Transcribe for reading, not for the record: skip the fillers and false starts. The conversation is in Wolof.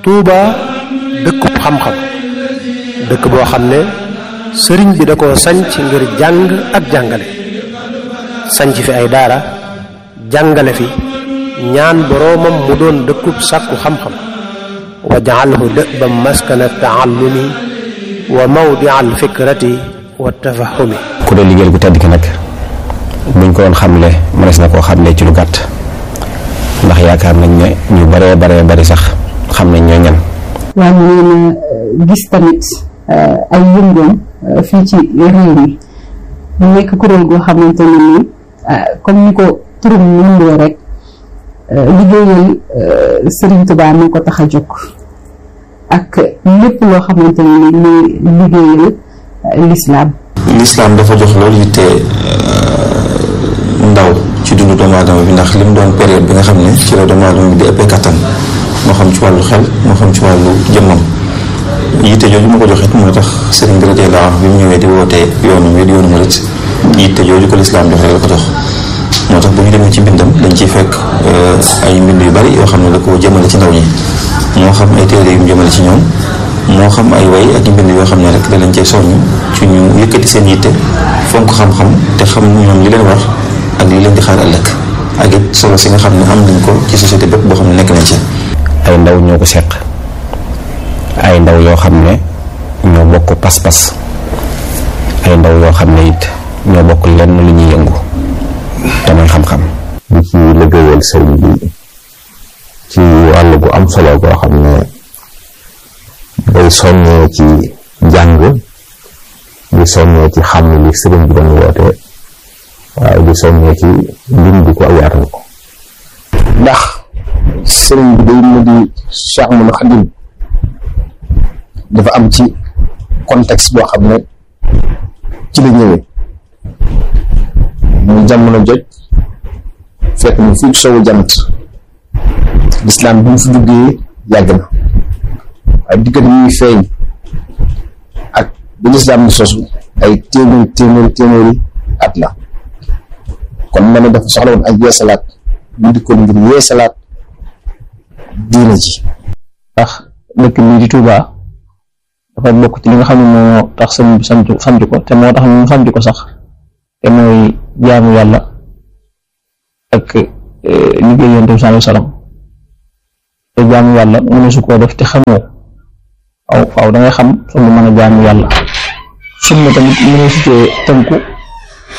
Touba dëkkub xam-xam dëkk boo xam ne sëriñ bi da koo sanc ngir jàng ak jàngale sanc fi ay daara jàngale fi ñaan boroomam mu doon dëkkub sàkku xam-xam wa ja'alhu dëbam maskana taallumi wa mawdia al fikrati wa tafahumi. ku dee liggéeyal gu tedd ki nag buñ ko doon xamle mënees na koo xamle ci lu gàtt ndax yaakaar nañ ne ñu baree bari sax xam nañ ñoo ñan. waaye ñu leen gis tamit ay yëngoom fii ci réew mi mu nekk kuréel goo xamante ne nii comme ni ko turum mëndoo rek liggéeyal Serigne Touba moo ko tax a jóg ak lépp loo xamante ne nii muy liggéeyal l'islam. l'islam dafa jox loolu yitte ndaw ci dundu doomu aadama bi ndax li mu doon période bi nga xam ne ci la doomu aadama bi di ëppee kattan moo xam ci wàllu xel moo xam ci wàllu jëmmam yitte jooju ma ko joxit moo tax sëriñ bi radiyallahu anhu bi mu ñëwee di wootee yoonu murit yitte jooju ko lislaam jox rek la ko jox moo tax bu ñu demee ci mbindam dañ ciy fekk ay mbind yu bari yoo xam ne da ko jëmale ci ndaw ñi moo xam ay téere yu mu jëmale ci ñoom moo xam ay way ak mbind yoo xam ne rek da lañ cay soññ ci ñu yëkkati seen yitte fonk xam-xam te xam ñoom li leen war ak li leen di xaar ëllëg ak it solo si nga xam ne am nañ ko ci société bépp boo xam ne nekk nañ ci. ay ndaw ñoo ko seq ay ndaw yoo xam ne ñoo bokk pas-pas ay ndaw yoo xam ne it ñoo bokk lenn lu ñuy yëngu te mooy xam-xam. di ci liggéeyal sëriñ bi ci wàll gu am solo goo xam ne day soññee ci jàng di soññee ci xam li sëriñ bi doon woote waaye di soññee ci lim ko ak yaatal ko. ndax sëriñ bi day mu di Cheikh Ahmadou Khadim dafa am ci contexte boo xam ne ci la ñëwee muy jamono joj fekk mu fii sowu jant lislaam bi mu fi duggee yàgg na waaye diggante muy feeñ ak bi lislaam di sosu ay téeméeri at la kon ma ne dafa soxla woon ay yeesalaat mu di ko ngir yeesalaat diina ji ndax dëkk bii di Touba dafa bokk ci li nga xam ne moo tax sëñ bi sant ko te moo tax ñu sant ko sax te mooy jaamu yàlla ak liggéey Yonent bi sallallahu alayhi wasallam te jaamu yàlla mënu su koo def te xamoo faaw da ngay xam su mën a jaamu yàlla sunna tamit mënu su cee tënku